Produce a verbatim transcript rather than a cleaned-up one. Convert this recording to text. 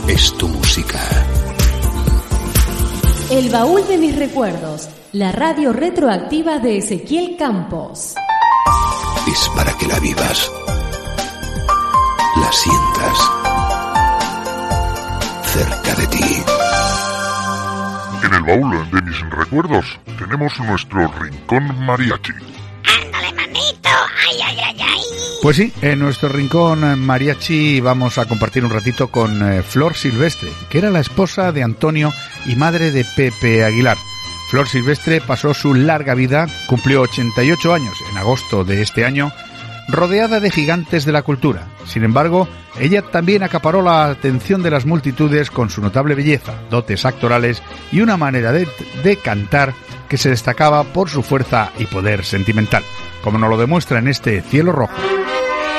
es tu música. El baúl de mis recuerdos, la radio retroactiva de Ezequiel Campos. Es para que la vivas, la sientas cerca de ti. En el baúl de mis recuerdos tenemos nuestro rincón mariachi. ¡Ándale, manito! ¡Ay, ay, ay, ay! Pues sí, en nuestro rincón mariachi vamos a compartir un ratito con eh, Flor Silvestre, que era la esposa de Antonio y madre de Pepe Aguilar. Flor Silvestre pasó su larga vida, cumplió ochenta y ocho años en agosto de este año, rodeada de gigantes de la cultura. Sin embargo, ella también acaparó la atención de las multitudes con su notable belleza, dotes actorales y una manera de, de cantar que se destacaba por su fuerza y poder sentimental, como nos lo demuestra en este Cielo Rojo.